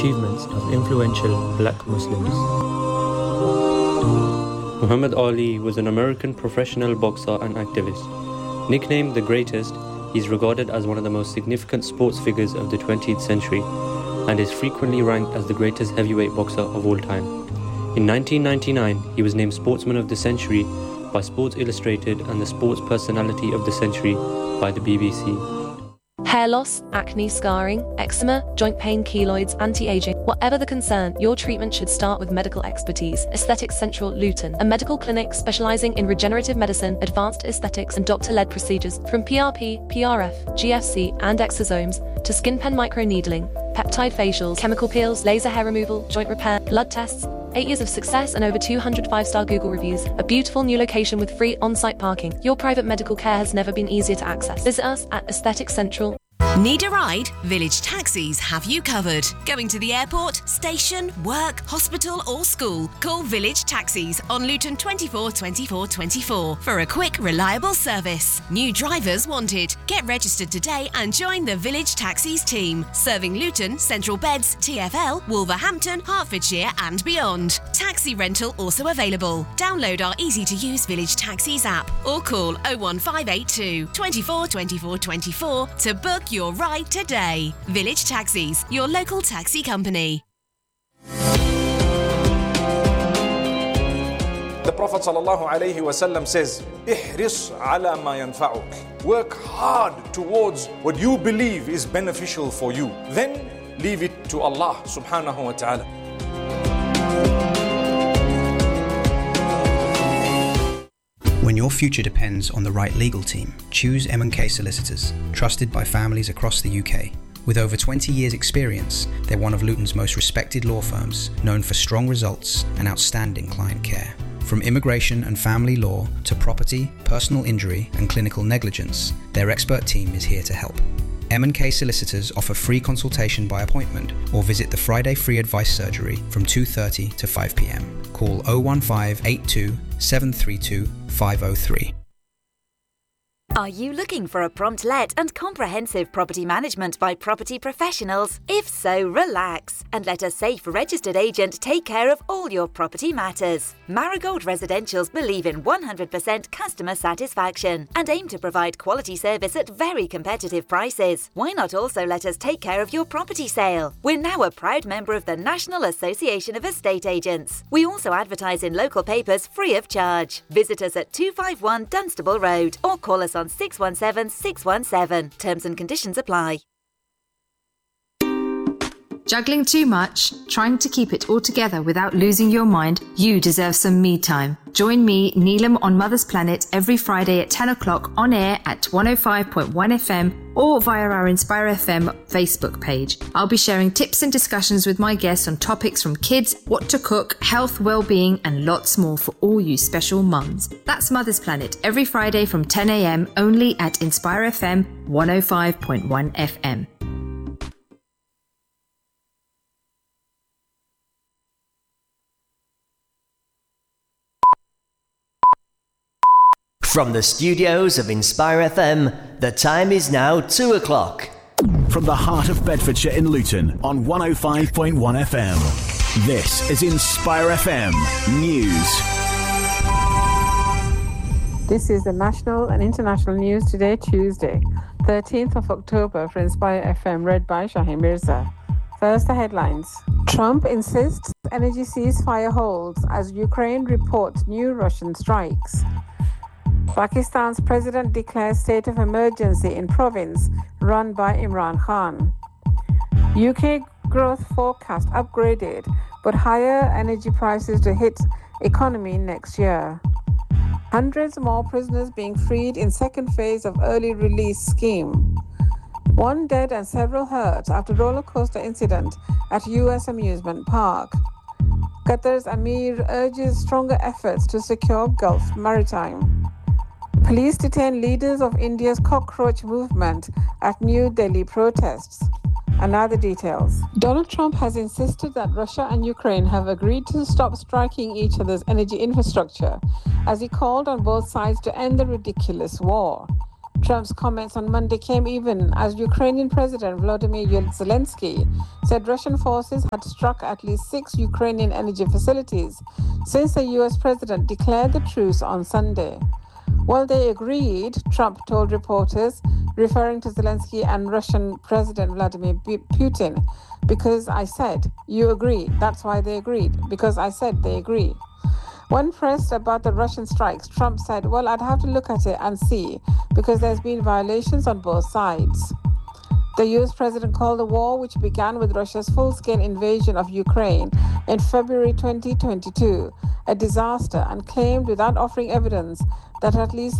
Achievements of influential black Muslims. Muhammad Ali was an American professional boxer and activist. Nicknamed the Greatest, he is regarded as one of the most significant sports figures of the 20th century and is frequently ranked as the greatest heavyweight boxer of all time. In 1999, he was named Sportsman of the Century by Sports Illustrated and the Sports Personality of the Century by the BBC. Hair loss, acne, scarring, eczema, joint pain, keloids, anti-aging. Whatever the concern, your treatment should start with medical expertise. Aesthetics Central Luton, a medical clinic specializing in regenerative medicine, advanced aesthetics and doctor-led procedures from PRP, PRF, GFC and exosomes to skin pen microneedling, peptide facials, chemical peels, laser hair removal, joint repair, blood tests. 8 years of success and over 200 5-star Google reviews. A beautiful new location with free on-site parking. Your private medical care has never been easier to access. Visit us at Aesthetics Central. Need a ride? Village Taxis have you covered. Going to the airport, station, work, hospital or school? Call Village Taxis on Luton 24 24 24 for a quick, reliable service. New drivers wanted. Get registered today and join the Village Taxis team. Serving Luton, Central Beds, TfL, Wolverhampton, Hertfordshire and beyond. Taxi rental also available. Download our easy-to-use Village Taxis app or call 01582 24 24 24 to book your ride today. Village Taxis, your local taxi company. The Prophet ﷺ says, "Ihris ala ma yanfa'uk." Work hard towards what you believe is beneficial for you. Then leave it to Allah subhanahu wa ta'ala. When your future depends on the right legal team, choose M&K Solicitors, trusted by families across the UK. With over 20 years' experience, they're one of Luton's most respected law firms, known for strong results and outstanding client care. From immigration and family law to property, personal injury and clinical negligence, their expert team is here to help. M&K Solicitors offer free consultation by appointment or visit the Friday Free Advice Surgery from 2:30 to 5 p.m. Call 01582 732 503. Are you looking for a prompt let and comprehensive property management by property professionals? If so, relax and let a safe registered agent take care of all your property matters. Marigold Residentials believe in 100% customer satisfaction and aim to provide quality service at very competitive prices. Why not also let us take care of your property sale? We're now a proud member of the National Association of Estate Agents. We also advertise in local papers free of charge. Visit us at 251 Dunstable Road or call us on 617 617. Terms and conditions apply. Juggling too much? Trying to keep it all together without losing your mind? You deserve some me time. Join me, Neelam, on Mother's Planet every Friday at 10 o'clock on air at 105.1 FM or via our Inspire FM Facebook page. I'll be sharing tips and discussions with my guests on topics from kids, what to cook, health, well-being and lots more for all you special mums. That's Mother's Planet every Friday from 10 a.m. only at Inspire FM 105.1 FM. From the studios of Inspire FM, the time is now 2 o'clock. From the heart of Bedfordshire in Luton on 105.1 FM. This is Inspire FM News. This is the national and international news today, Tuesday, 13th of October for Inspire FM, read by Shaheen Mirza. First, the headlines. Trump insists energy ceasefire holds as Ukraine reports new Russian strikes. Pakistan's president declares state of emergency in province run by Imran Khan. UK growth forecast upgraded, but higher energy prices to hit economy next year. Hundreds more prisoners being freed in second phase of early release scheme. One dead and several hurt after roller coaster incident at US amusement park. Qatar's Amir urges stronger efforts to secure Gulf maritime. Police detain leaders of India's cockroach movement at New Delhi protests. And now the details. Donald Trump has insisted that Russia and Ukraine have agreed to stop striking each other's energy infrastructure, as he called on both sides to end the ridiculous war. Trump's comments on Monday came even as Ukrainian President Volodymyr Zelensky said Russian forces had struck at least 6 Ukrainian energy facilities since the US president declared the truce on Sunday. Well, they agreed, Trump told reporters, referring to Zelensky and Russian President Vladimir Putin, because I said, you agree. That's why they agreed, because I said they agree. When pressed about the Russian strikes, Trump said, well, I'd have to look at it and see, because there's been violations on both sides. The US president called the war, which began with Russia's full-scale invasion of Ukraine in February 2022, a disaster, and claimed without offering evidence that at least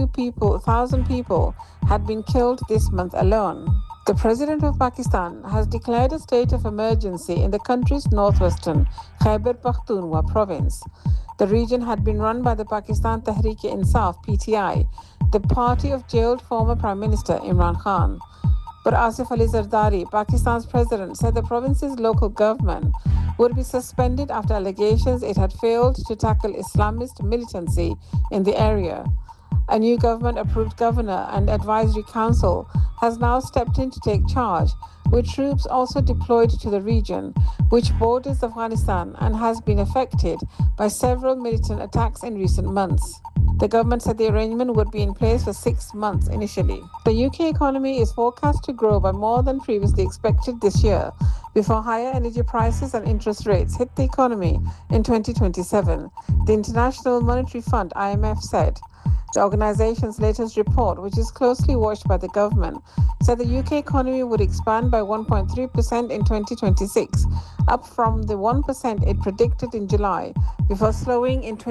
32,000 people had been killed this month alone. The president of Pakistan has declared a state of emergency in the country's northwestern Khyber Pakhtunkhwa province. The region had been run by the Pakistan Tehreek-e-Insaf (PTI), the party of jailed former Prime Minister Imran Khan. But Asif Ali Zardari, Pakistan's president, said the province's local government would be suspended after allegations it had failed to tackle Islamist militancy in the area. A new government-approved governor and advisory council has now stepped in to take charge, with troops also deployed to the region, which borders Afghanistan and has been affected by several militant attacks in recent months. The government said the arrangement would be in place for 6 months initially. The UK economy is forecast to grow by more than previously expected this year, before higher energy prices and interest rates hit the economy in 2027, the International Monetary Fund (IMF) said. The organization's latest report, which is closely watched by the government, said the UK economy would expand by 1.3% in 2026, up from the 1% it predicted in July, before slowing in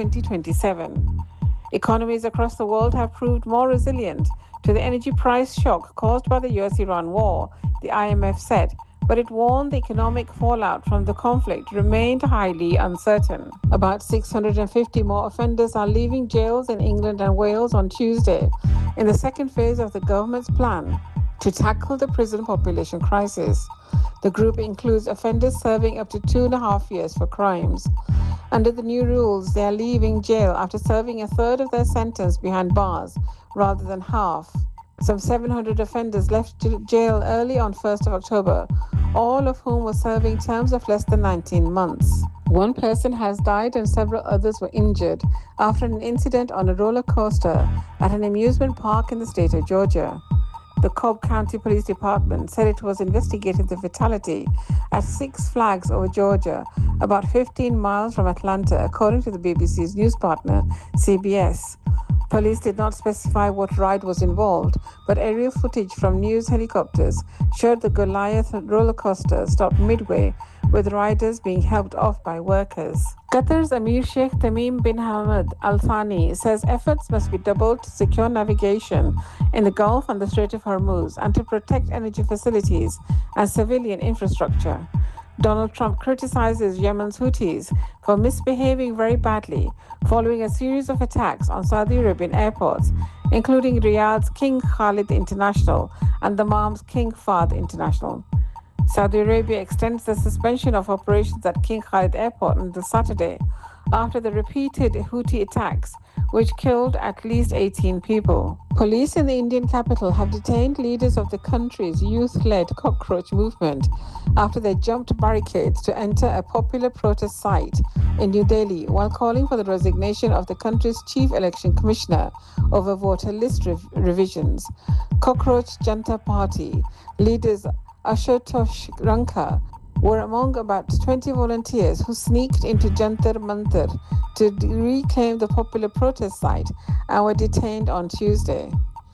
2027. Economies across the world have proved more resilient to the energy price shock caused by the US-Iran war, the IMF said, but it warned the economic fallout from the conflict remained highly uncertain. About 650 more offenders are leaving jails in England and Wales on Tuesday in the second phase of the government's plan to tackle the prison population crisis. The group includes offenders serving up to 2.5 years for crimes. Under the new rules, they are leaving jail after serving a third of their sentence behind bars rather than half. Some 700 offenders left jail early on 1st of October, all of whom were serving terms of less than 19 months. One person has died and several others were injured after an incident on a roller coaster at an amusement park in the state of Georgia. The Cobb County Police Department said it was investigating the fatality at Six Flags over Georgia, about 15 miles from Atlanta, according to the BBC's news partner, CBS. Police did not specify what ride was involved, but aerial footage from news helicopters showed the Goliath roller coaster stopped midway, with riders being helped off by workers. Qatar's Emir Sheikh Tamim bin Hamad Al Thani says efforts must be doubled to secure navigation in the Gulf and the Strait of Hormuz and to protect energy facilities and civilian infrastructure. Donald Trump criticizes Yemen's Houthis for misbehaving very badly following a series of attacks on Saudi Arabian airports, including Riyadh's King Khalid International and Dammam's King Fahd International. Saudi Arabia extends the suspension of operations at King Khalid Airport until Saturday after the repeated Houthi attacks, which killed at least 18 people. Police in the Indian capital have detained leaders of the country's youth-led cockroach movement after they jumped barricades to enter a popular protest site in New Delhi while calling for the resignation of the country's chief election commissioner over voter list revisions. Cockroach Janta Party leaders Ashutosh Ranka were among about 20 volunteers who sneaked into Jantar Mantar to reclaim the popular protest site and were detained on Tuesday.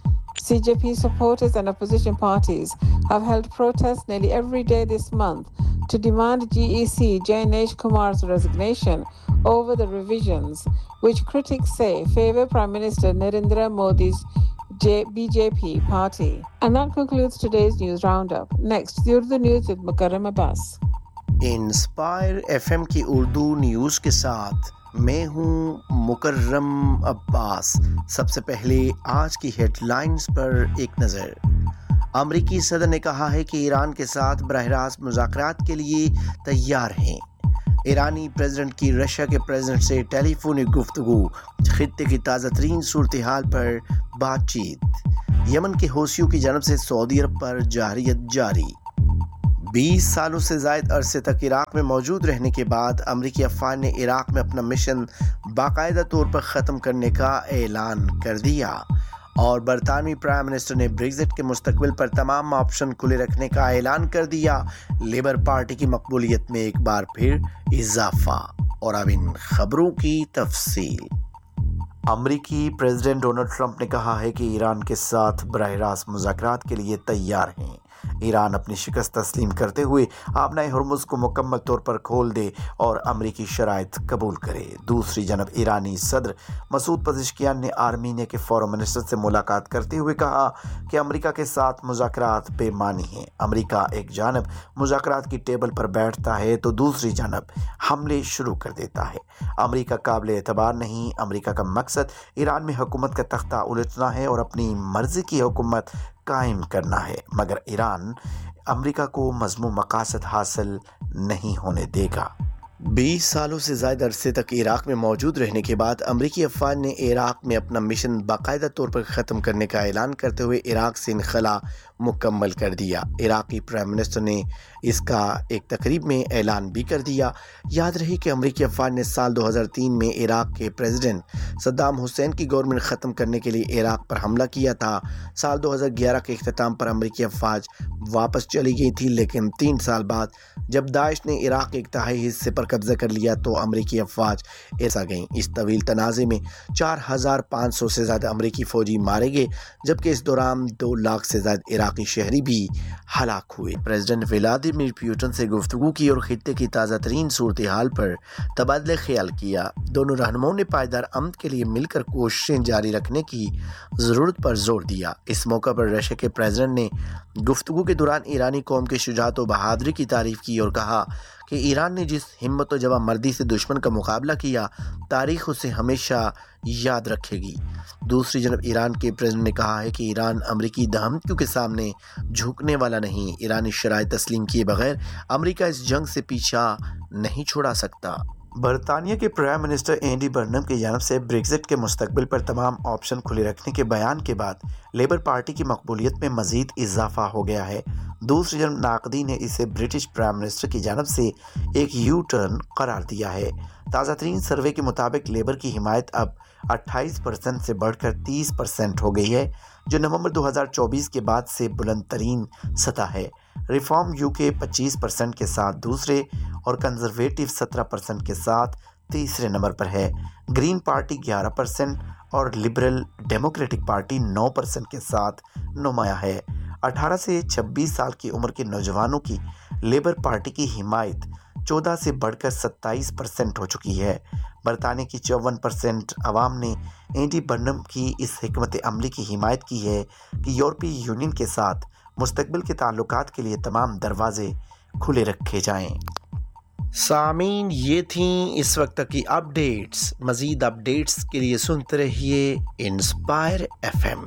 CJP supporters and opposition parties have held protests nearly every day this month to demand GEC Jainesh Kumar's resignation over the revisions, which critics say favor Prime Minister Narendra Modi's BJP party. And that concludes today's news roundup. Next, the Urdu news with Mukarram Abbas. Inspire FM की Urdu news के साथ मैं हूं मुकर्रम अब्बास। सबसे पहले आज की headlines पर एक नज़र। अमरीकी सदर ने कहा है कि ईरान के साथ बरह रास्त मुज़ाकरात के लिए तैयार हैं। ईरानी प्रेसिडेंट की रशिया के प्रेसिडेंट से टेलीफोनिक गुफ्तगू, खित्ते की ताज़ा तरीन सूरत हाल पर बातचीत। یمن کے حوثیوں کی جانب سے سعودی عرب پر جارحیت جاری۔ 20 سالوں سے زائد عرصے تک عراق میں موجود رہنے کے بعد امریکی افواج نے عراق میں اپنا مشن باقاعدہ طور پر ختم کرنے کا اعلان کر دیا، اور برطانوی پرائم منسٹر نے بریگزٹ کے مستقبل پر تمام آپشن کھلے رکھنے کا اعلان کر دیا۔ لیبر پارٹی کی مقبولیت میں ایک بار پھر اضافہ۔ اور اب ان خبروں کی تفصیل۔ امریکی پریزیڈنٹ ڈونلڈ ٹرمپ نے کہا ہے کہ ایران کے ساتھ براہ راست مذاکرات کے لیے تیار ہیں۔ ایران اپنی شکست تسلیم کرتے ہوئے آبنائے ہرمز کو مکمل طور پر کھول دے اور امریکی شرائط قبول کرے۔ دوسری جانب ایرانی صدر مسعود پزشکیان نے آرمینیا کے فورن منسٹر سے ملاقات کرتے ہوئے کہا کہ امریکہ کے ساتھ مذاکرات بے معنی ہیں۔ امریکہ ایک جانب مذاکرات کی ٹیبل پر بیٹھتا ہے تو دوسری جانب حملے شروع کر دیتا ہے۔ امریکہ قابل اعتبار نہیں۔ امریکہ کا مقصد ایران میں حکومت کا تختہ الٹنا ہے اور اپنی مرضی کی حکومت قائم کرنا ہے، مگر ایران امریکہ کو مذموم مقاصد حاصل نہیں ہونے دے گا۔ 20 سالوں سے زائد عرصے تک عراق میں موجود رہنے کے بعد امریکی افواج نے عراق میں اپنا مشن باقاعدہ طور پر ختم کرنے کا اعلان کرتے ہوئے عراق سے انخلا مکمل کر دیا۔ عراقی پرائم منسٹر نے اس کا ایک تقریب میں اعلان بھی کر دیا۔ یاد رہی کہ امریکی افواج نے سال 2003 میں عراق کے پریزیڈنٹ صدام حسین کی گورنمنٹ ختم کرنے کے لیے عراق پر حملہ کیا تھا۔ سال 2011 کے اختتام پر امریکی افواج واپس چلی گئی تھی، لیکن 3 سال بعد جب داعش نے عراق کے ایک تہائی حصے پر قبضہ کر لیا تو امریکی افواج ایسا گئیں۔ اس طویل تنازع میں 4500 سے زیادہ امریکی فوجی مارے گئے، جبکہ اس دوران 2 لاکھ سے زائد عراقی شہری بھی ہلاک ہوئے۔ پریزیڈنٹ ولادیمیر پوٹن سے گفتگو کی اور خطے کی تازہ ترین صورتحال پر تبادلہ خیال کیا۔ دونوں رہنماؤں نے پائیدار امن کے لیے مل کر کوششیں جاری رکھنے کی ضرورت پر زور دیا۔ اس موقع پر رشیا کے پریزیڈنٹ نے گفتگو کے دوران ایرانی قوم کی شجاعت و بہادری کی تعریف کی اور کہا کہ ایران نے جس ہمت و جواں مردی سے دشمن کا مقابلہ کیا، تاریخ اسے ہمیشہ یاد رکھے گی۔ دوسری جانب ایران کے پریزیڈنٹ نے کہا ہے کہ ایران امریکی دھمکیوں کے سامنے جھکنے والا نہیں۔ ایرانی شرائط تسلیم کیے بغیر امریکہ اس جنگ سے پیچھا نہیں چھڑا سکتا۔ برطانیہ کے پرائم منسٹر اینڈی برنم کی جانب سے بریگزٹ کے مستقبل پر تمام آپشن کھلے رکھنے کے بیان کے بعد لیبر پارٹی کی مقبولیت میں مزید اضافہ ہو گیا ہے۔ دوسری جانب ناقدین نے اسے برٹش پرائم منسٹر کی جانب سے ایک یو ٹرن قرار دیا ہے۔ تازہ ترین سروے کے مطابق لیبر کی حمایت اب 28% سے بڑھ کر 30% ہو گئی ہے، جو نومبر 2024 کے بعد سے بلند ترین سطح ہے۔ ریفارم یو کے 25% کے ساتھ دوسرے اور کنزرویٹو 17% کے ساتھ تیسرے نمبر پر ہے۔ گرین پارٹی 11% اور لبرل ڈیموکریٹک پارٹی 9% کے ساتھ نمایاں ہے۔ 18 سے 26 سال کی عمر کے نوجوانوں کی لیبر پارٹی کی حمایت 14 سے بڑھ کر 27% ہو چکی ہے۔ برطانیہ کی 54% عوام نے اینڈی برنم کی اس حکمت عملی کی حمایت کی ہے کہ یورپی یونین کے ساتھ مستقبل کے تعلقات کے لیے تمام دروازے کھلے رکھے جائیں۔ سامعین، یہ تھیں اس وقت تک کی اپڈیٹس۔ مزید اپڈیٹس کے لیے سنتے رہیے inspire FM۔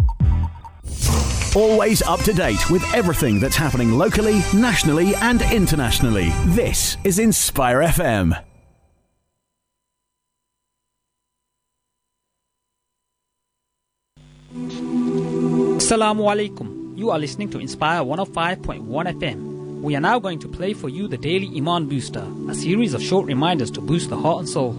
Always up to date with everything that's happening locally, nationally and internationally. This is Inspire FM. Assalamu alaikum. You are listening to Inspire 105.1 FM. We are now going to play for you the Daily Iman Booster, a series of short reminders to boost the heart and soul.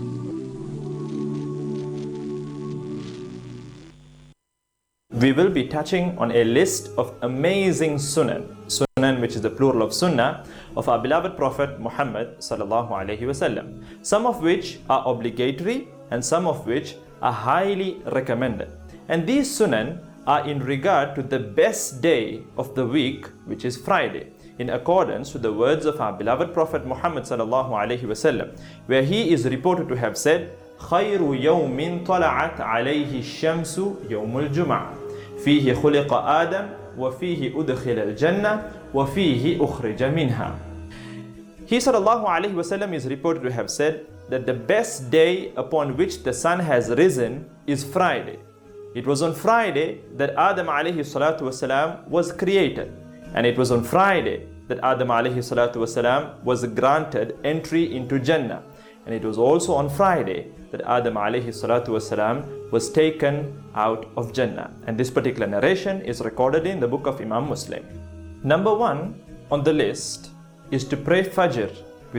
We will be touching on a list of amazing sunan, which is the plural of sunnah, of our beloved Prophet Muhammad sallallahu alaihi wasallam, some of which are obligatory and some of which are highly recommended. And these sunan are in regard to the best day of the week, which is Friday, in accordance with the words of our beloved Prophet Muhammad sallallahu alaihi wasallam, where he is reported to have said, خير يوم طلعت عليه الشمس يوم الجمعة فيه خلق آدم وفيه أدخل الجنة وفيه أخرج منها. He sallallahu alaihi wasallam is reported to have said that the best day upon which the sun has risen is Friday. It was on Friday that Adam alayhi salatu wasalam was created, and it was on Friday that Adam alayhi salatu wasalam was granted entry into Jannah. and it was also on Friday that Adam alayhi salatu wasalam was taken out of Jannah. And this particular narration is recorded in the book of Imam Muslim. Number 1 on the list is to pray Fajr